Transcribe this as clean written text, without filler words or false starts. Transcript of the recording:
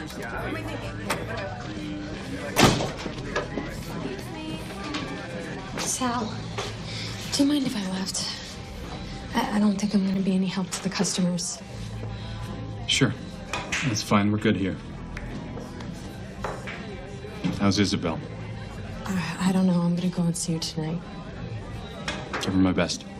Sal, do you mind if I left? I don't think I'm going to be any help to the customers. Sure. That's fine. We're good here. How's Isabel? I don't know. I'm going to go and see her tonight. Give her my best.